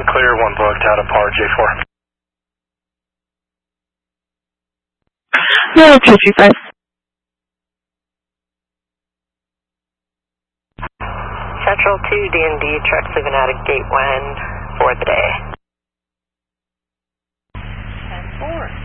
clear, one booked out of par, J4. Yeah, 225. Central 2 D&D, trucks leaving out of gate 1 for the day. 10-4.